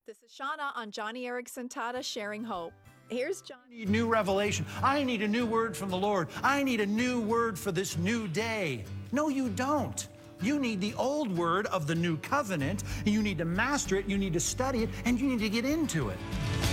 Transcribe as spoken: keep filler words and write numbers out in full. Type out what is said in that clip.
This is Shauna on Johnny Erickson Tata Sharing Hope. Here's Johnny. I need new revelation. I need a new word from the Lord. I need a new word for this new day. No, you don't. You need the old word of the new covenant. You need to master it. You need to study it, and you need to get into it.